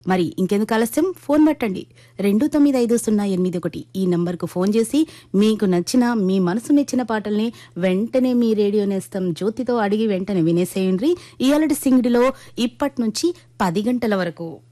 మరి ఇంకెందుకు ఆలస్యం, ఫోన్ పట్టండి 295081 ఈ నంబర్కు ఫోన్ చేసి మీకు నచ్చిన, మీ మనసు మెచ్చిన పాటల్ని వెంటనే మీ రేడియో నేస్తం జ్యోతితో అడిగి వెంటనే వినేసేయండి. ఇయాలటి సింగిడిలో ఇప్పటి నుంచి 10 గంటల వరకు.